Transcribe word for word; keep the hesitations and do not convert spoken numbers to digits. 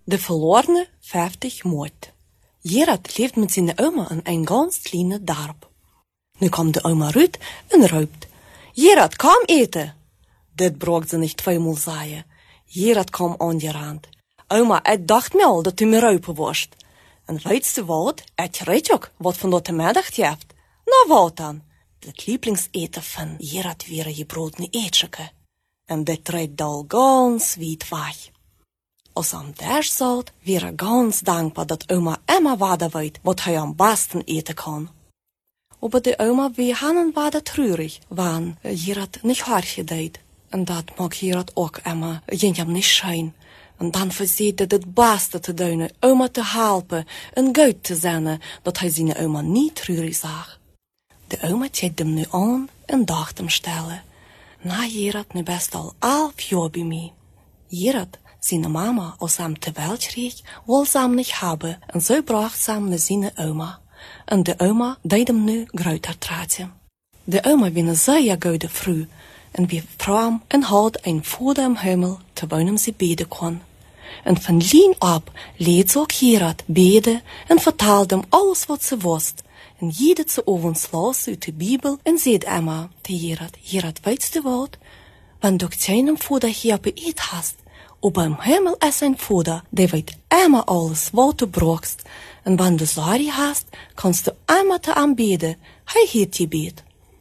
De verlorene vijftig moord. Gerard leeft met zijn oma in een ganz kleine dorp. Nu komt de oma Ruud en roept: Gerard, kom eten! Dit braucht ze niet tweemaal zeggen. Gerard kwam aangerand. Oma, ik dacht me al dat u me ruipen worst. En weet je wat? Ik weet ook wat van dat de middag heeft. Nou wat dan? Het lieblingseten van Gerard weer je brood niet eetjeke. En dit rijdt al ganz weit weg. Als aan daar zat, weer er ganz dankbaar dat oma immer waarde weet wat hij am besten eten kan. Aber de oma wie hanen waarde treurig, want Gerard niet hartje deed. En dat mag Gerard ook immer jenjam niet schijn. En dan verzeet het het beste te doen, oma te helpen en goed te zijn, dat hij zijn oma niet treurig zag. De oma keek hem nu aan en dacht hem stellen. Na Gerard nu best al elf jaar bij mij. Gerard, zijn mama, als hem te wel kreeg, wil ze hem niet hebben en zo bracht ze hem naar zijn oma. En de oma deed hem nu gruitertraatje. De oma was een zeer goede vrouw en wie vroom en had een vader im hemel, terwijl hem ze beden kon. En van lien op leed ze ook Gerard beden en vertelde hem alles wat ze wist. En jede ze ovens las uit de Bibel en zei Emma te Gerard: Gerard, weet je wat? Wenn du keinen vader hier beet hast, aber im hemel is een vader, der weet immer alles wat du brauchst. En wenn du sorry hast, kannst du immer te aanbeden. Hij heeft je beet.